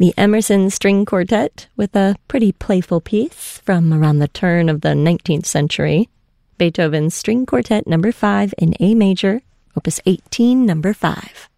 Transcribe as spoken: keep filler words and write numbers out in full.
The Emerson String Quartet with a pretty playful piece from around the turn of the nineteenth century. Beethoven's String Quartet number five in A major, opus eighteen, number five.